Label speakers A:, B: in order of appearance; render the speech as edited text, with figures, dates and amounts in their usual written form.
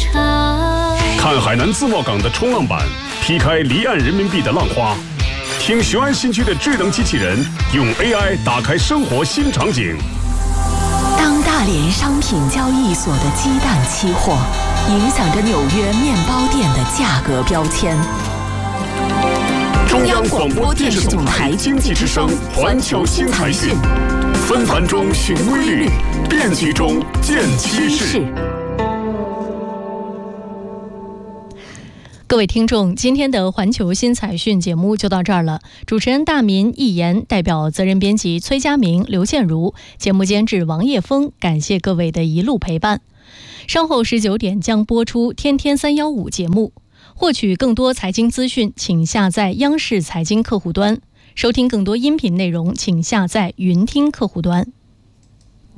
A: 看海南自贸港的冲浪板，劈开离岸人民币的浪花。听雄安新区的智能机器人用 AI 打开生活新场景。
B: 当大连商品交易所的鸡蛋期货影响着纽约面包店的价格标签。
A: 中央广播电视总台经济之声环球新财讯，纷繁中寻规律，变局中见趋势。
C: 各位听众，今天的环球新财讯节目就到这儿了。主持人大民、易言，代表责任编辑崔佳明、刘建如，节目监制王叶峰，感谢各位的一路陪伴。稍后19点将播出天天315节目。获取更多财经资讯，请下载央视财经客户端；收听更多音频内容，请下载云听客户端。